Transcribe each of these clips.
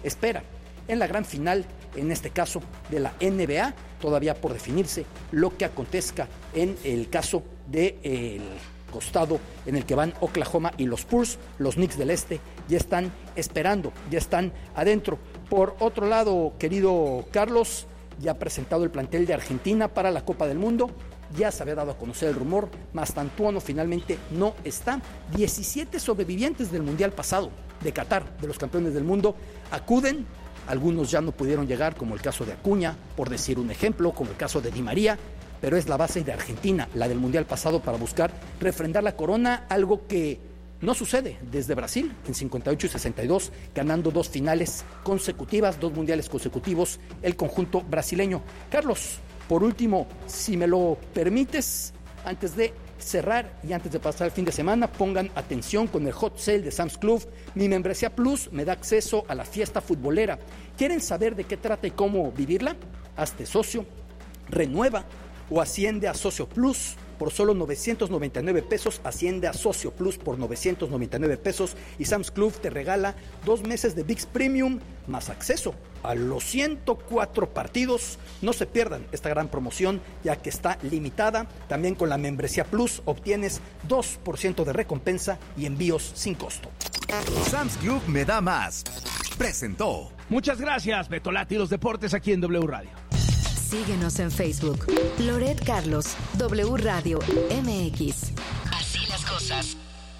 espera en la gran final, en este caso de la NBA, todavía por definirse lo que acontezca en el caso del costado en el que van Oklahoma y los Spurs. Los Knicks del Este ya están esperando, ya están adentro. Por otro lado, querido Carlos, ya ha presentado el plantel de Argentina para la Copa del Mundo. Ya se había dado a conocer el rumor, Mastantuono finalmente no está. 17 sobrevivientes del Mundial pasado de Qatar, de los campeones del mundo, acuden. Algunos ya no pudieron llegar, como el caso de Acuña, por decir un ejemplo, como el caso de Di María, pero es la base de Argentina, la del Mundial pasado, para buscar refrendar la corona, algo que no sucede desde Brasil, en 58 y 62, ganando 2 finales consecutivas, 2 mundiales consecutivos, el conjunto brasileño. Carlos, por último, si me lo permites, antes de cerrar y antes de pasar el fin de semana, pongan atención con el hot sale de Sam's Club. Mi membresía Plus me da acceso a la fiesta futbolera. ¿Quieren saber de qué trata y cómo vivirla? Hazte socio, renueva o asciende a Socio Plus. Por solo 999 pesos, asciende a Socio Plus por 999 pesos y Sam's Club te regala 2 meses de ViX Premium más acceso a los 104 partidos. No se pierdan esta gran promoción, ya que está limitada. También con la membresía Plus obtienes 2% de recompensa y envíos sin costo. Sam's Club me da más. Presentó. Muchas gracias, Betolati y los deportes aquí en W Radio. Síguenos en Facebook. Loret Carlos, W Radio MX. Así las cosas.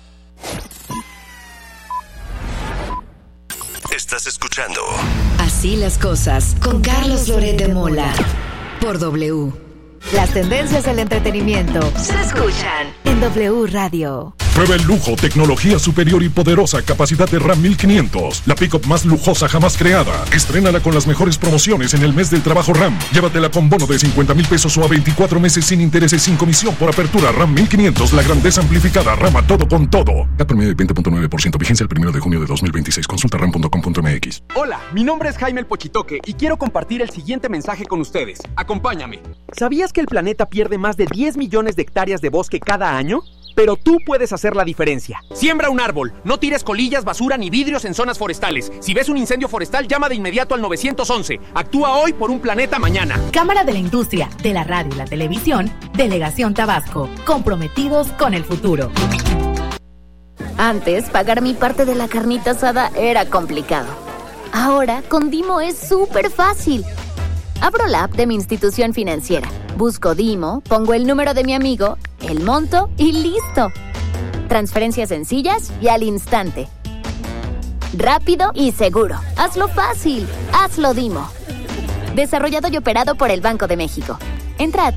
Estás escuchando Así las cosas con Carlos Loret de Mola por W. Las tendencias del entretenimiento se escuchan en W Radio. Prueba el lujo, tecnología superior y poderosa capacidad de Ram 1500. La pick-up más lujosa jamás creada. Estrénala con las mejores promociones en el mes del trabajo Ram. Llévatela con bono de 50,000 pesos o a 24 meses sin intereses, sin comisión por apertura. Ram 1500, la grandeza amplificada. Rama todo con todo. CAT promedio de 20.9%. Vigencia el 1 de junio de 2026. Consulta ram.com.mx. Hola, mi nombre es Jaime el Pochitoque y quiero compartir el siguiente mensaje con ustedes. Acompáñame. ¿Sabías que el planeta pierde más de 10 millones de hectáreas de bosque cada año? Pero tú puedes hacer la diferencia. Siembra un árbol, no tires colillas, basura ni vidrios en zonas forestales. Si ves un incendio forestal, llama de inmediato al 911. Actúa hoy por un planeta mañana. Cámara de la Industria, de la Radio y la Televisión, Delegación Tabasco, comprometidos con el futuro. Antes, pagar mi parte de la carnita asada era complicado. Ahora, con Dimo es súper fácil. Abro la app de mi institución financiera, busco Dimo, pongo el número de mi amigo, el monto y ¡listo! Transferencias sencillas y al instante. Rápido y seguro. Hazlo fácil. Hazlo Dimo. Desarrollado y operado por el Banco de México. Entra a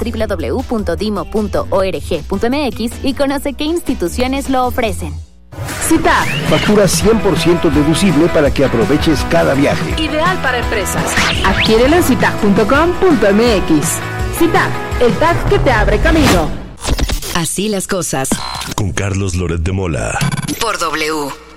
www.dimo.org.mx y conoce qué instituciones lo ofrecen. CITAG. Factura 100% deducible para que aproveches cada viaje. Ideal para empresas. Adquiérelo en citag.com.mx. CITAG, el tag que te abre camino. Así las cosas. Con Carlos Loret de Mola. Por W.